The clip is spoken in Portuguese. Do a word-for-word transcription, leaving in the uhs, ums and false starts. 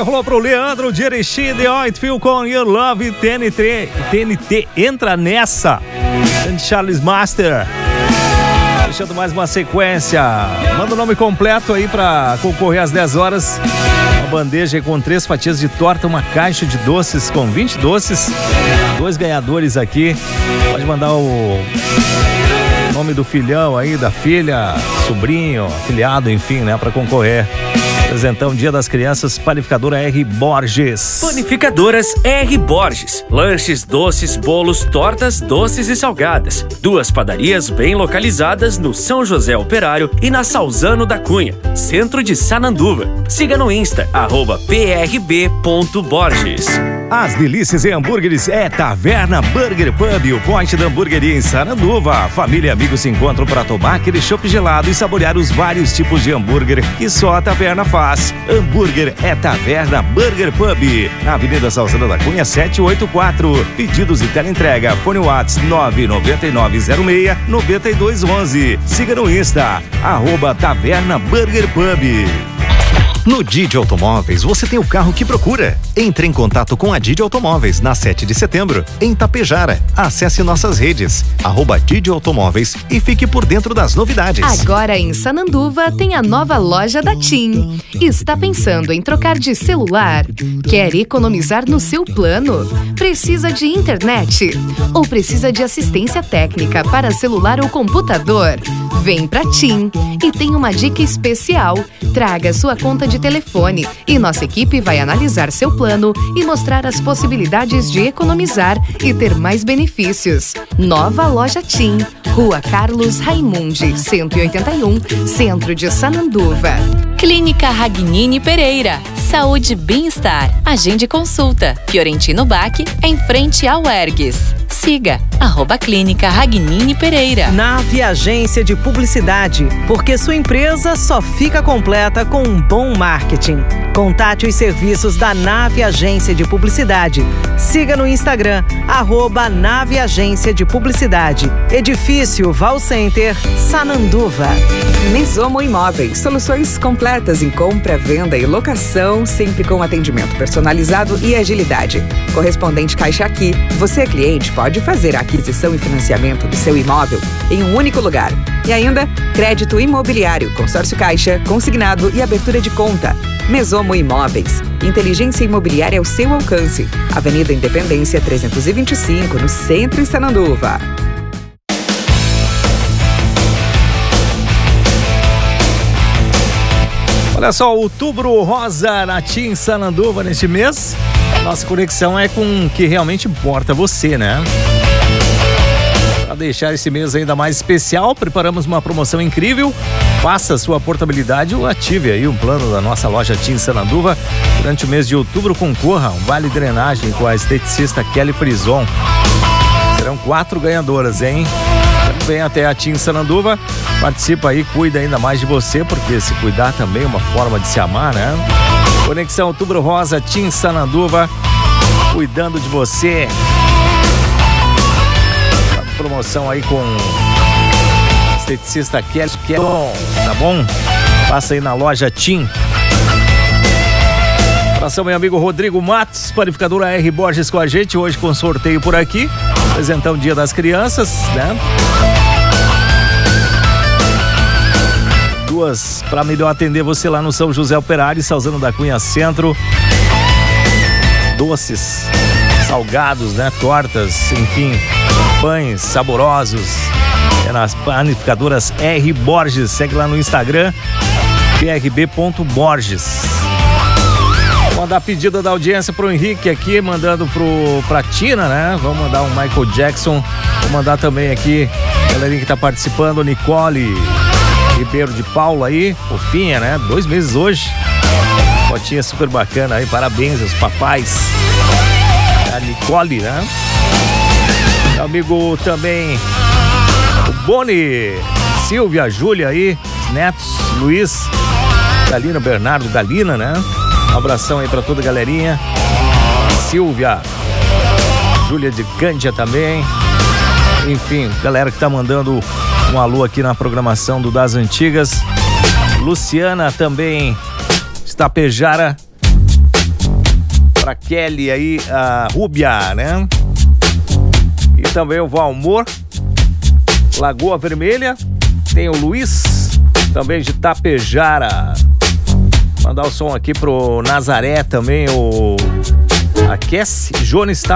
Rolou pro Leandro de Erechim, The Oitfield com Your Love T N T. T N T, entra nessa. Charles Master. Deixando mais uma sequência. Manda o nome completo aí pra concorrer às dez horas. Uma bandeja aí com três fatias de torta, uma caixa de doces com vinte doces. Dois ganhadores aqui. Pode mandar o nome do filhão aí, da filha, sobrinho, afilhado, enfim, né, pra concorrer. Apresentão Dia das Crianças, Panificadora R. Borges. Panificadoras R. Borges. Lanches, doces, bolos, tortas, doces e salgadas. Duas padarias bem localizadas no São José Operário e na Salzano da Cunha, centro de Sananduva. Siga no Insta, arroba p r b ponto borges. As delícias em hambúrgueres é Taverna Burger Pub, o ponte da hamburgueria em Sananduva. Família e amigos se encontram para tomar aquele chopp gelado e saborear os vários tipos de hambúrguer que só a Taverna faz. Hambúrguer é Taverna Burger Pub, na Avenida Salzano da Cunha setecentos e oitenta e quatro. Pedidos e teleentrega, fone WhatsApp nove nove nove zero seis nove dois um um. Siga no Insta, arroba Taverna Burger Pub. No Didi Automóveis, você tem o carro que procura. Entre em contato com a Didi Automóveis na sete de setembro, em Tapejara. Acesse nossas redes, arroba Didi Automóveis e fique por dentro das novidades. Agora em Sananduva tem a nova loja da TIM. Está pensando em trocar de celular? Quer economizar no seu plano? Precisa de internet? Ou precisa de assistência técnica para celular ou computador? Vem pra TIM e tem uma dica especial. Traga sua conta de telefone e nossa equipe vai analisar seu plano e mostrar as possibilidades de economizar e ter mais benefícios. Nova loja TIM, Rua Carlos Raimundi, cento e oitenta e um, Centro de Sananduva. Clínica Ragnini Pereira. Saúde e bem-estar. Agende consulta. Fiorentino Bach, em frente ao Ergues. Siga, arroba Clínica Ragnini Pereira. Nave Agência de Publicidade, porque sua empresa só fica completa com um bom marketing. Contate os serviços da Nave Agência de Publicidade. Siga no Instagram, arroba Nave Agência de Publicidade. Edifício Val Center, Sananduva. Mesomo Imóveis, soluções completas em compra, venda e locação, sempre com atendimento personalizado e agilidade. Correspondente Caixa Aqui, você cliente pode fazer a aquisição e financiamento do seu imóvel em um único lugar. E ainda, crédito imobiliário, consórcio Caixa, consignado e abertura de conta. Mesomo Imóveis, inteligência imobiliária ao seu alcance. Avenida Independência trezentos e vinte e cinco, no centro de Sananduva. Olha só, Outubro Rosa na TIM Sananduva neste mês. Nossa conexão é com o que realmente importa, você, né? Para deixar esse mês ainda mais especial, preparamos uma promoção incrível. Faça sua portabilidade ou ative aí um plano da nossa loja TIM Sananduva. Durante o mês de outubro, concorra a um vale drenagem com a esteticista Kelly Frison. Serão quatro ganhadoras, hein? Vem até a TIM Sananduva, participa aí, cuida ainda mais de você, porque se cuidar também é uma forma de se amar, né? Conexão Outubro Rosa, TIM Sananduva, cuidando de você. Promoção aí com esteticista Kelly, tá bom? Passa aí na loja TIM. Abração, meu amigo Rodrigo Matos, Panificadora R. Borges com a gente, hoje com sorteio por aqui. Apresentão Dia das Crianças, né? Duas para melhor atender você lá no São José Operário, Salzano da Cunha Centro. Doces, salgados, né? Tortas, enfim, pães saborosos. É nas Panificadoras R. Borges. Segue lá no Instagram, p r b ponto borges. Vou mandar pedido da audiência pro Henrique aqui, mandando pro, pra Tina, né? Vamos mandar um Michael Jackson. Vou mandar também aqui, a galerinha que tá participando, Nicole Ribeiro de Paula aí, fofinha, né? Dois meses hoje. Fotinha super bacana aí, parabéns aos papais. A Nicole, né? Meu amigo também, o Boni, Silvia, Júlia aí, netos, Luiz, Galina, Bernardo, Galina, né? Um abração aí pra toda a galerinha. Silvia, Júlia de Cândia também. Enfim, galera que tá mandando um alô aqui na programação do Das Antigas. Luciana também, Estapejara. pra Kelly aí, a Rúbia, né? E também o Valmor, Lagoa Vermelha. Tem o Luiz, também de Tapejara. Mandar o som aqui pro Nazaré também, o Aquece. Jones